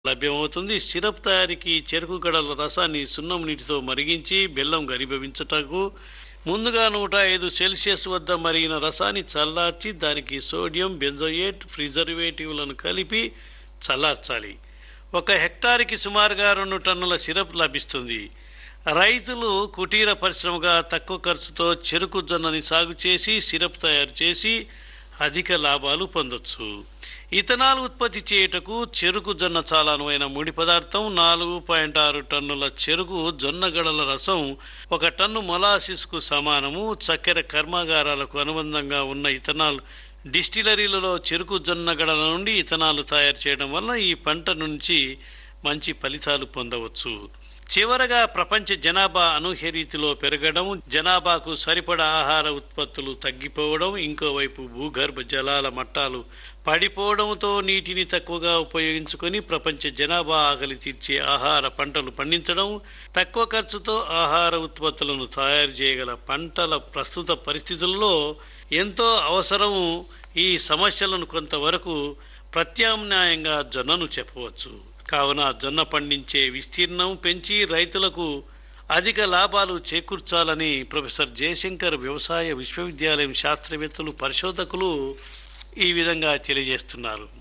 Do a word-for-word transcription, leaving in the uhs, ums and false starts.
లభ్యమవుతుంది. సిరప్ తయారీకి చెరకు గడల రసాన్ని సున్నం నీటితో మరిగించి బెల్లం గరిభవించటకు ముందుగా నూట ఐదు సెల్సియస్ వద్ద మరిగిన రసాన్ని చల్లార్చి దానికి సోడియం బెంజోయేట్ ప్రిజర్వేటివ్లను కలిపి చల్లార్చాలి. ఒక హెక్టార్కి సుమారుగా రెండు టన్నుల సిరప్ లభిస్తుంది. రైతులు కుటీర పరిశ్రమగా తక్కువ ఖర్చుతో చెరుకు జొన్నని సాగు చేసి సిరప్ తయారు చేసి అధిక లాభాలు పొందొచ్చు. ఇథనాల్ ఉత్పత్తి చేయుటకు చెరుకు జొన్న చాలా అనువైన ముడి పదార్థం. నాలుగు పాయింట్ ఆరు టన్నుల చెరుకు జొన్న గడల రసం ఒక టన్ను మొలాసిస్ కు సమానము. చక్కెర కర్మాగారాలకు అనుబంధంగా ఉన్న ఇథనాల్ డిస్టిలరీలలో చెరుకు జొన్న గడల నుండి ఇథనాల్ తయారు చేయడం వల్ల ఈ పంట నుంచి మంచి ఫలితాలు పొందవచ్చు. చివరగా ప్రపంచ జనాభా అనూహ్య రీతిలో పెరగడం, జనాభాకు సరిపడా ఆహార ఉత్పత్తులు తగ్గిపోవడం, ఇంకోవైపు భూగర్భ జలాల మట్టాలు పడిపోవడంతో నీటిని తక్కువగా ఉపయోగించుకొని ప్రపంచ జనాభా ఆకలి తీర్చే ఆహార పంటలు పండించడం, తక్కువ ఖర్చుతో ఆహార ఉత్పత్తులను తయారు చేయగల పంటల ప్రస్తుత పరిస్థితుల్లో ఎంతో అవసరం. ఈ సమస్యలను కొంతవరకు ప్రత్యామ్నాయంగా జొన్నను చెప్పవచ్చు. కావున జొన్న పండించే విస్తీర్ణం పెంచి రైతులకు అధిక లాభాలు చేకూర్చాలని ప్రొఫెసర్ జయశంకర్ వ్యవసాయ విశ్వవిద్యాలయం శాస్త్రవేత్తలు పరిశోధకులు ఈ విధంగా తెలియజేస్తున్నారు.